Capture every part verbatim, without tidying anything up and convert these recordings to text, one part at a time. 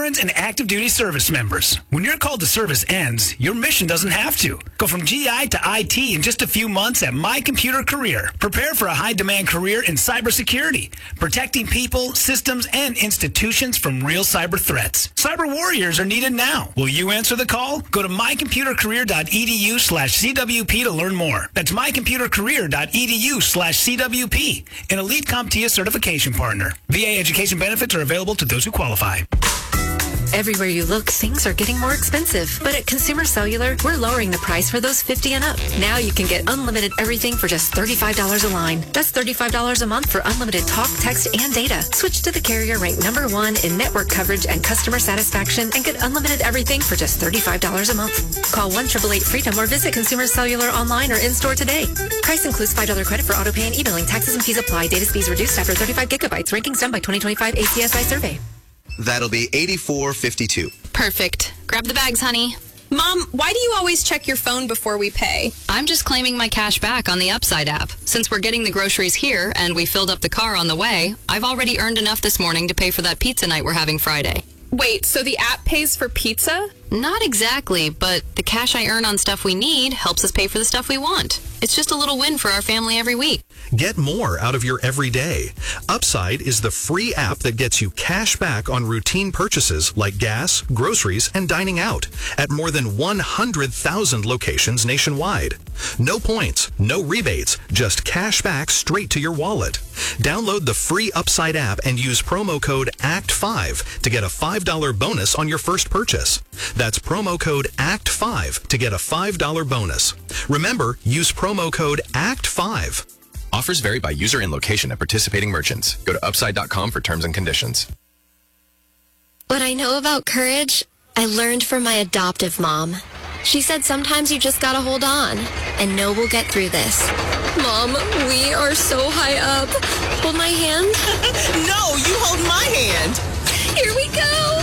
current and active duty service members. When your call to service ends, your mission doesn't have to. Go from G I to I T in just a few months at My Computer Career. Prepare for a high-demand career in cybersecurity, protecting people, systems, and institutions from real cyber threats. Cyber warriors are needed now. Will you answer the call? Go to mycomputercareer.edu slash CWP to learn more. That's mycomputercareer.edu slash CWP, an Elite CompTIA certification partner. V A education benefits are available to those who qualify. Everywhere you look, things are getting more expensive. But at Consumer Cellular, we're lowering the price for those fifty and up. Now you can get unlimited everything for just thirty-five dollars a line. That's thirty-five dollars a month for unlimited talk, text, and data. Switch to the carrier ranked number one in network coverage and customer satisfaction and get unlimited everything for just thirty-five dollars a month. Call one eight eight eight freedom or visit Consumer Cellular online or in-store today. Price includes five dollars credit for auto pay and e-billing. Taxes and fees apply. Data speeds reduced after thirty-five gigabytes. Rankings done by twenty twenty-five A C S I survey. That'll be eighty-four fifty-two. Perfect. Grab the bags, honey. Mom, why do you always check your phone before we pay? I'm just claiming my cash back on the Upside app. Since we're getting the groceries here and we filled up the car on the way, I've already earned enough this morning to pay for that pizza night we're having Friday. Wait, so the app pays for pizza? Not exactly, but the cash I earn on stuff we need helps us pay for the stuff we want. It's just a little win for our family every week. Get more out of your everyday. Upside is the free app that gets you cash back on routine purchases like gas, groceries, and dining out at more than one hundred thousand locations nationwide. No points, no rebates, just cash back straight to your wallet. Download the free Upside app and use promo code A C T five to get a five dollars bonus on your first purchase. That's promo code A C T five to get a five dollars bonus. Remember, use promo code A C T five. Offers vary by user and location at participating merchants. Go to upside dot com for terms and conditions. What I know about courage, I learned from my adoptive mom. She said sometimes you just gotta hold on and know we'll get through this. Mom, we are so high up. Hold my hand. No, you hold my hand. Here we go.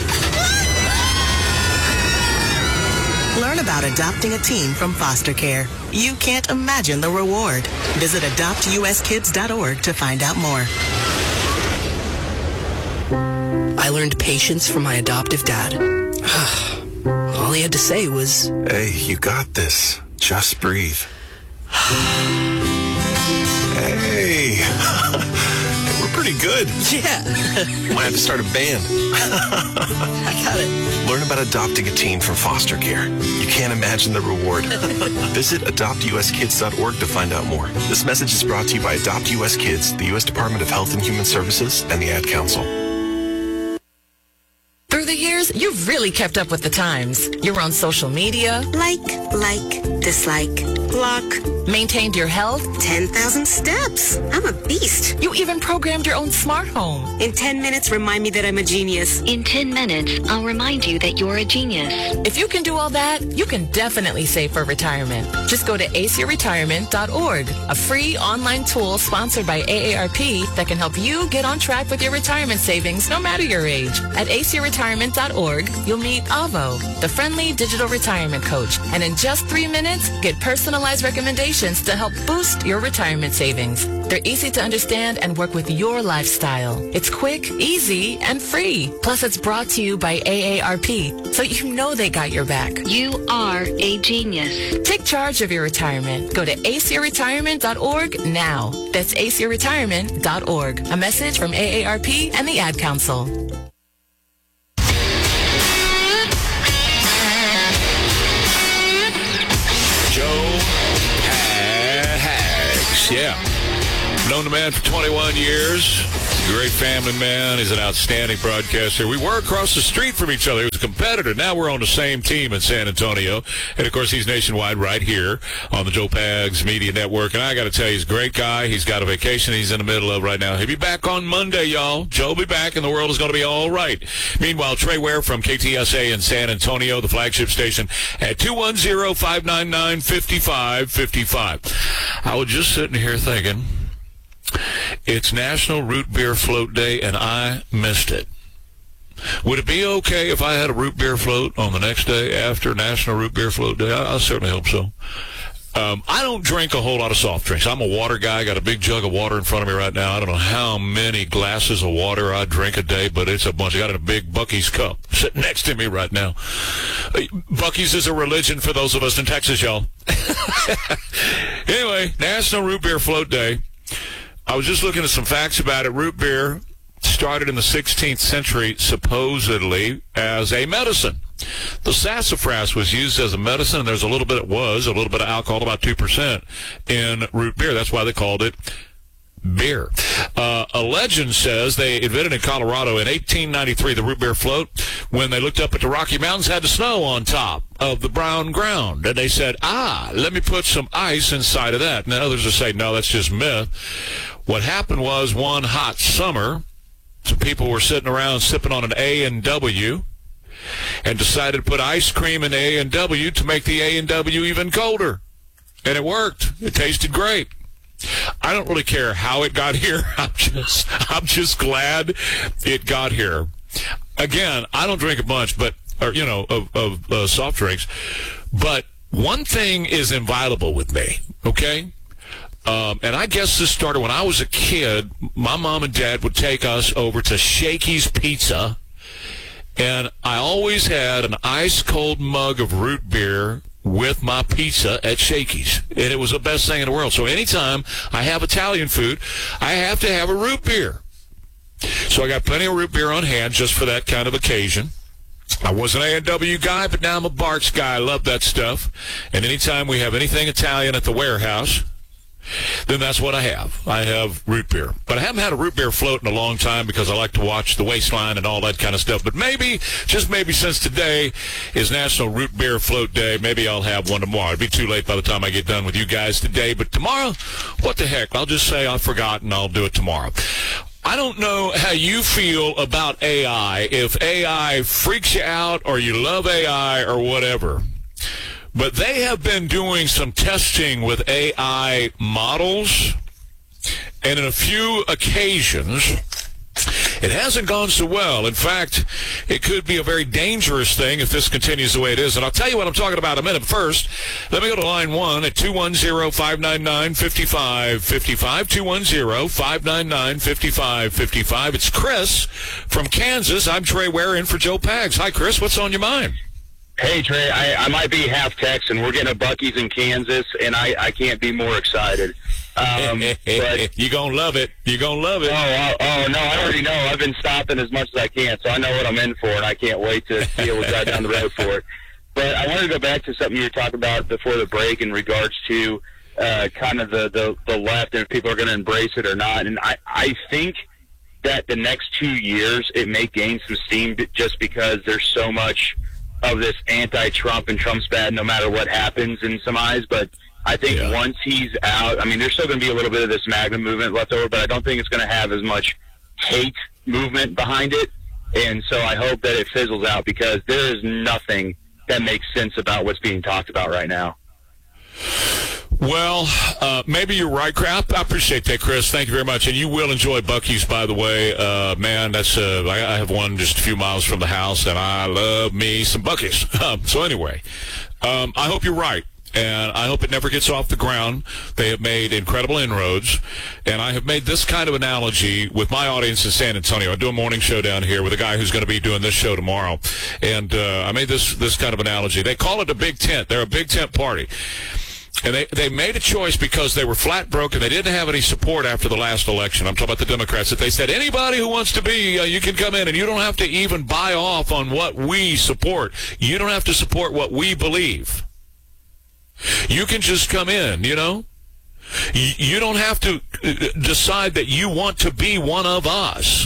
Learn about adopting a teen from foster care. You can't imagine the reward. Visit adopt U S kids dot org to find out more. I learned patience from my adoptive dad. All he had to say was, "Hey, you got this. Just breathe." Hey. We're pretty good. Yeah. Might have to start a band. I got it. Learn about adopting a teen from foster care. You can't imagine the reward. Visit adopt U S kids dot org to find out more. This message is brought to you by Adopt U S Kids, the U S Department of Health and Human Services, and the Ad Council. Through the years, you've really kept up with the times. You're on social media. Like, like, dislike, block. Maintained your health. ten thousand steps. I'm a beast. You even programmed your own smart home. In ten minutes, remind me that I'm a genius. In ten minutes, I'll remind you that you're a genius. If you can do all that, you can definitely save for retirement. Just go to A C E retirement dot org, a free online tool sponsored by A A R P that can help you get on track with your retirement savings no matter your age. At A C E retirement dot org, you'll meet Avo, the friendly digital retirement coach. And in just three minutes, get personalized recommendations to help boost your retirement savings. They're easy to understand and work with your lifestyle. It's quick, easy, and free. Plus, it's brought to you by A A R P, so you know they got your back. You are a genius. Take charge of your retirement. Go to A C E retirement dot org now. That's A C E retirement dot org. A message from A A R P and the Ad Council. Yeah. Known the man for twenty-one years. He's a great family man. He's an outstanding broadcaster. We were across the street from each other. He was a competitor. Now we're on the same team in San Antonio. And, of course, he's nationwide right here on the Joe Pags Media Network. And I got to tell you, he's a great guy. He's got a vacation he's in the middle of right now. He'll be back on Monday, y'all. Joe will be back, and the world is going to be all right. Meanwhile, Trey Ware from K T S A in San Antonio, the flagship station, at two one zero, five nine nine, five five five five. I was just sitting here thinking, it's National Root Beer Float Day, and I missed it. Would it be okay if I had a root beer float on the next day after National Root Beer Float Day? I, I certainly hope so. Um, I don't drink a whole lot of soft drinks. I'm a water guy. I got a big jug of water in front of me right now. I don't know how many glasses of water I drink a day, but it's a bunch. I got a big Buc-ee's cup sitting next to me right now. Buc-ee's is a religion for those of us in Texas, y'all. Anyway, National Root Beer Float Day. I was just looking at some facts about it. Root beer started in the sixteenth century, supposedly, as a medicine. The sassafras was used as a medicine, and there's a little bit, it was, a little bit of alcohol, about two percent, in root beer. That's why they called it beer. Uh, a legend says they invented in Colorado in eighteen ninety-three, the root beer float, when they looked up at the Rocky Mountains, had the snow on top of the brown ground. And they said, ah, let me put some ice inside of that. And others are saying, no, that's just myth. What happened was one hot summer, some people were sitting around sipping on an A and W and decided to put ice cream in A and W to make the A and W even colder. And it worked. It tasted great. I don't really care how it got here. I'm just, I'm just glad it got here. Again, I don't drink a bunch, but, or, you know, of, of uh, soft drinks. But one thing is inviolable with me, okay? Um, and I guess this started when I was a kid. My mom and dad would take us over to Shakey's Pizza, and I always had an ice-cold mug of root beer with my pizza at Shakey's, and it was the best thing in the world. So anytime I have Italian food, I have to have a root beer. So I got plenty of root beer on hand just for that kind of occasion. I was an A and W guy, but now I'm a Barks guy. I love that stuff. And anytime we have anything Italian at the warehouse, then that's what I have. I have root beer. But I haven't had a root beer float in a long time because I like to watch the waistline and all that kind of stuff. But maybe, just maybe since today is National Root Beer Float Day, maybe I'll have one tomorrow. It'll be too late by the time I get done with you guys today. But tomorrow, what the heck? I'll just say I forgot and I'll do it tomorrow. I don't know how you feel about A I, if A I freaks you out or you love A I or whatever. But they have been doing some testing with A I models, and in a few occasions, it hasn't gone so well. In fact, it could be a very dangerous thing if this continues the way it is. And I'll tell you what I'm talking about in a minute. First, let me go to line one at two one zero, five nine nine, five five five five, two one zero, five nine nine, five five five five. It's Chris from Kansas. I'm Trey Ware in for Joe Pags. Hi, Chris. What's on your mind? Hey, Trey, I, I might be half Texan. We're getting a Buc-ee's in Kansas, and I, I can't be more excited. Um, but, You're going to love it. You're going to love it. Oh, oh, oh, no, I already know. I've been stopping as much as I can, so I know what I'm in for, and I can't wait to be able to drive down the road for it. But I wanted to go back to something you were talking about before the break in regards to uh, kind of the, the, the left and if people are going to embrace it or not. And I, I think that the next two years it may gain some steam just because there's so much of this anti-Trump and Trump's bad no matter what happens in some eyes. But I think yeah. once he's out, I mean, there's still going to be a little bit of this MAGA movement left over, but I don't think it's going to have as much hate movement behind it. And so I hope that it fizzles out because there is nothing that makes sense about what's being talked about right now. Well, uh, maybe you're right, crap. I appreciate that, Chris. Thank you very much. And you will enjoy Buc-ee's, by the way. Uh, man, that's uh, I have one just a few miles from the house, and I love me some Buc-ee's. Um, so anyway, um, I hope you're right, and I hope it never gets off the ground. They have made incredible inroads, and I have made this kind of analogy with my audience in San Antonio. I do a morning show down here with a guy who's going to be doing this show tomorrow, and uh, I made this, this kind of analogy. They call it a big tent. They're a big tent party. And they, they made a choice because they were flat broke and they didn't have any support after the last election. I'm talking about the Democrats. That they said, anybody who wants to be, uh, you can come in and you don't have to even buy off on what we support. You don't have to support what we believe. You can just come in, you know. You, you don't have to decide that you want to be one of us.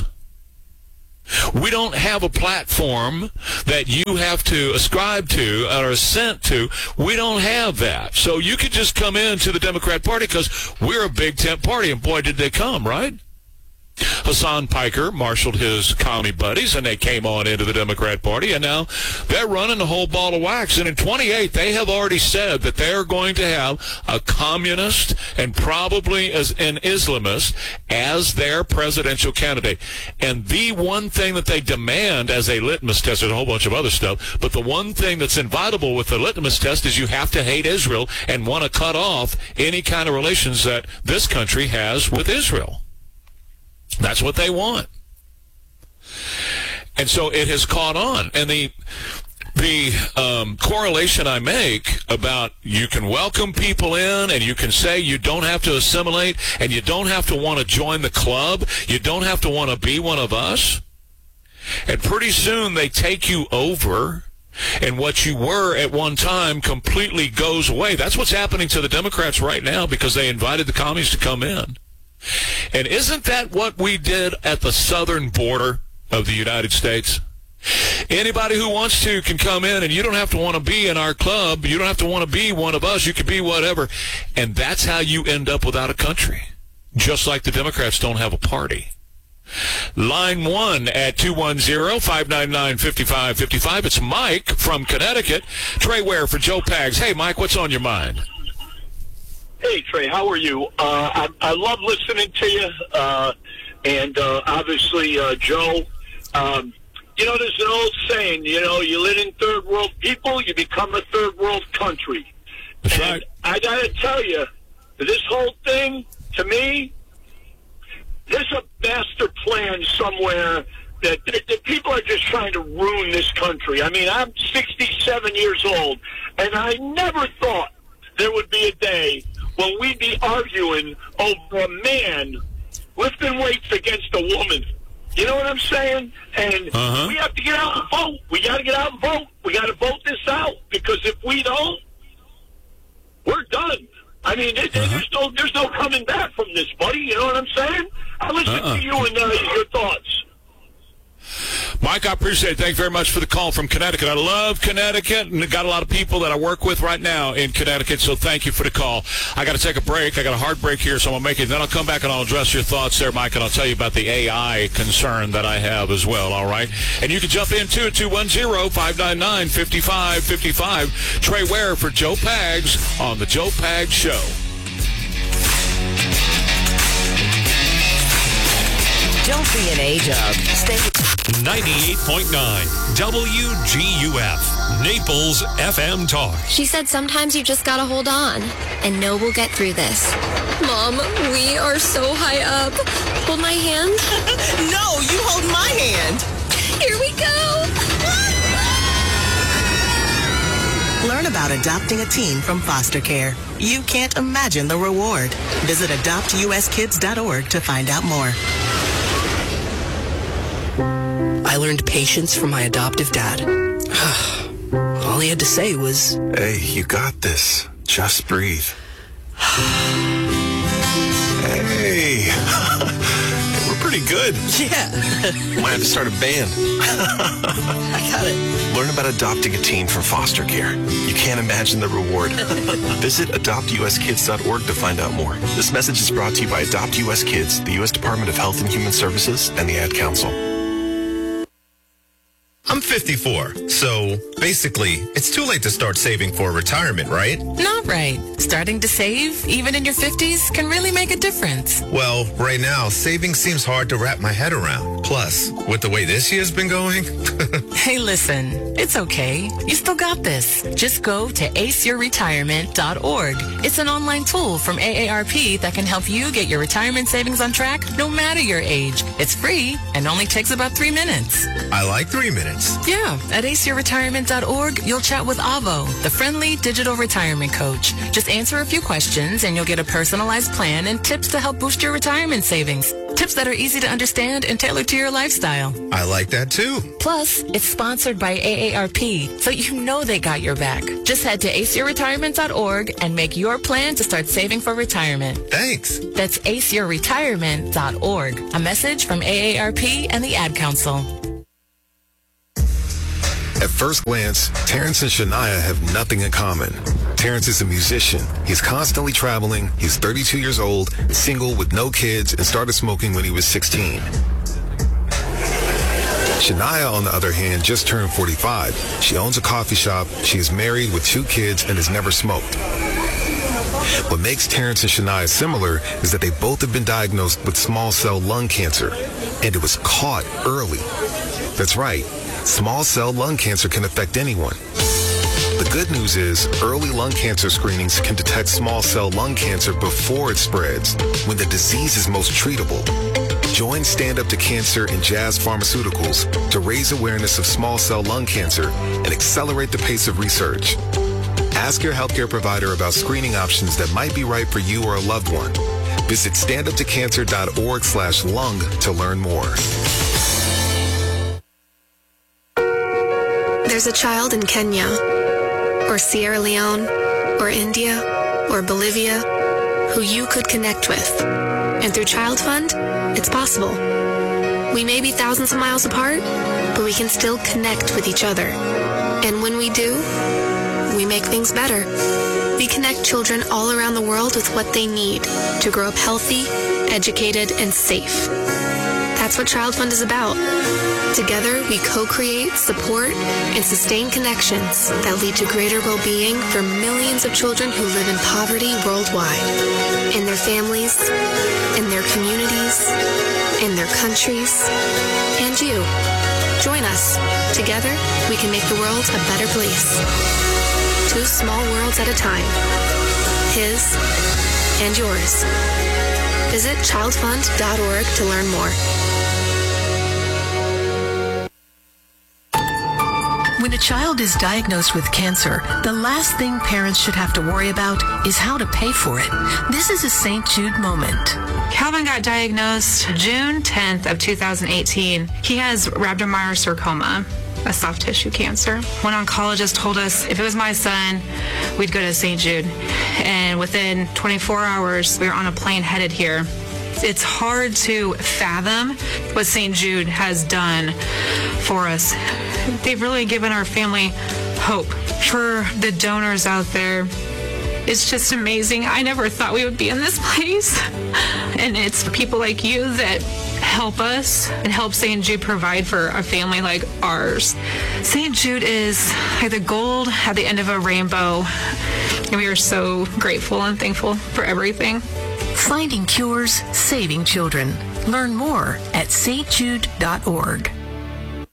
We don't have a platform that you have to ascribe to or assent to. We don't have that. So you could just come into the Democrat Party because we're a big tent party. And boy, did they come, right? Hassan Piker marshaled his commie buddies, and they came on into the Democrat Party, and now they're running the whole ball of wax. And in twenty-eight, they have already said that they're going to have a communist and probably as an Islamist as their presidential candidate. And the one thing that they demand as a litmus test, there's a whole bunch of other stuff, but the one thing that's inevitable with the litmus test is you have to hate Israel and want to cut off any kind of relations that this country has with Israel. That's what they want. And so it has caught on. And the the um, correlation I make about you can welcome people in and you can say you don't have to assimilate and you don't have to want to join the club, you don't have to want to be one of us. And pretty soon they take you over, and what you were at one time completely goes away. That's what's happening to the Democrats right now because they invited the commies to come in. And isn't that what we did at the southern border of the United States? Anybody who wants to can come in, and you don't have to want to be in our club. You don't have to want to be one of us. You can be whatever. And that's how you end up without a country, just like the Democrats don't have a party. Line one at two one zero, five nine nine, five five five five. It's Mike from Connecticut. Trey Ware for Joe Pags. Hey, Mike, what's on your mind? Hey, Trey, how are you? Uh, I, I love listening to you, uh, and uh, obviously, uh, Joe, um, you know, there's an old saying, you know, you live in third world people, you become a third world country. That's and right. I got to tell you, this whole thing, to me, there's a master plan somewhere that, that, that people are just trying to ruin this country. I mean, I'm sixty-seven years old, and I never thought there would be a day when we'd be arguing over a man lifting weights against a woman. You know what I'm saying? And uh-huh. we have to get out and vote. We got to get out and vote. We got to vote this out, because if we don't, we're done. I mean, there, uh-huh. there's no there's no coming back from this, buddy. You know what I'm saying? I listen uh-uh. to you and uh, your thoughts. Mike, I appreciate it. Thank you very much for the call from Connecticut. I love Connecticut, and got a lot of people that I work with right now in Connecticut, so thank you for the call. I got to take a break. I got a hard break here, so I'm going to make it. Then I'll come back and I'll address your thoughts there, Mike, and I'll tell you about the A I concern that I have as well, all right? And you can jump in, too, at two one zero, five nine nine, five five five five. Trey Ware for Joe Pags on The Joe Pags Show. Don't be an A-dub. Stay ninety-eight point nine W G U F, Naples F M Talk. She said sometimes you just gotta hold on and know we'll get through this. Mom, we are so high up. Hold my hand. No, you hold my hand. Here we go. Learn about adopting a teen from foster care. You can't imagine the reward. Visit adopt U S kids dot org to find out more. I learned patience from my adoptive dad. All he had to say was, "Hey, you got this. Just breathe." Hey. We're pretty good. Yeah. Might have to start a band. I got it. Learn about adopting a teen from foster care. You can't imagine the reward. Visit adopt U S kids dot org to find out more. This message is brought to you by Adopt U S Kids, the U S Department of Health and Human Services, and the Ad Council. I'm fifty-four, so basically, it's too late to start saving for retirement, right? Not right. Starting to save, even in your fifties, can really make a difference. Well, right now, saving seems hard to wrap my head around. Plus, with the way this year's been going... Hey, listen, it's okay. You still got this. Just go to ace your retirement dot org. It's an online tool from A A R P that can help you get your retirement savings on track no matter your age. It's free and only takes about three minutes. I like three minutes. Yeah, at ace your retirement dot org, you'll chat with Avo, the friendly digital retirement coach. Just answer a few questions and you'll get a personalized plan and tips to help boost your retirement savings. Tips that are easy to understand and tailored to your lifestyle. I like that too. Plus, it's sponsored by A A R P, so you know they got your back. Just head to ace your retirement dot org and make your plan to start saving for retirement. Thanks. That's ace your retirement dot org. A message from A A R P and the Ad Council. At first glance, Terrence and Shania have nothing in common. Terrence is a musician. He's constantly traveling. He's thirty-two years old, single with no kids, and started smoking when he was sixteen. Shania, on the other hand, just turned forty-five. She owns a coffee shop. She is married with two kids and has never smoked. What makes Terrence and Shania similar is that they both have been diagnosed with small cell lung cancer, and it was caught early. That's right. Small cell lung cancer can affect anyone. The good news is early lung cancer screenings can detect small cell lung cancer before it spreads, when the disease is most treatable. Join Stand Up to Cancer and Jazz Pharmaceuticals to raise awareness of small cell lung cancer and accelerate the pace of research. Ask your healthcare provider about screening options that might be right for you or a loved one. Visit standuptocancer.org slash lung to learn more. There's a child in Kenya, or Sierra Leone, or India, or Bolivia, who you could connect with. And through Child Fund, it's possible. We may be thousands of miles apart, but we can still connect with each other. And when we do, we make things better. We connect children all around the world with what they need to grow up healthy, educated, and safe. That's what Child Fund is about. Together, we co-create, support, and sustain connections that lead to greater well-being for millions of children who live in poverty worldwide, in their families, in their communities, in their countries, and you. Join us. Together, we can make the world a better place. Two small worlds at a time. His and yours. Visit child fund dot org to learn more. When a child is diagnosed with cancer, the last thing parents should have to worry about is how to pay for it. This is a Saint Jude moment. Calvin got diagnosed June tenth of two thousand eighteen. He has rhabdomyosarcoma, a soft tissue cancer. One oncologist told us if it was my son, we'd go to Saint Jude. And within twenty-four hours, we were on a plane headed here. It's hard to fathom what Saint Jude has done for us. They've really given our family hope. For the donors out there, it's just amazing. I never thought we would be in this place. And it's people like you that help us and help Saint Jude provide for a family like ours. Saint Jude is like the gold at the end of a rainbow. And we are so grateful and thankful for everything. Finding cures, saving children. Learn more at saint jude dot org.